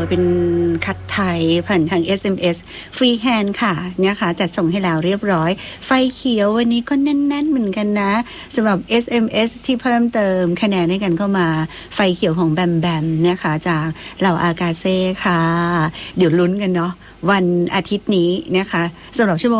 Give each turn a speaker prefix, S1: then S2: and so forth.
S1: เป็นคัดไทยผ่านทาง SMS ฟรีแฮนด์ค่ะเนี่ยค่ะจัดส่งให้แล้วเรียบร้อยไฟเขียววันนี้ก็แน่นๆเหมือนกันนะสำหรับ SMS ที่เพิ่มเติมคะแนนให้กันเข้ามาไฟเขียวของแบมแบมนะคะจากเหล่าอากาเซ่ค่ะเดี๋ยวลุ้นกันเนาะวันอาทิตย์นี้นะคะสำหรับชั่วโมง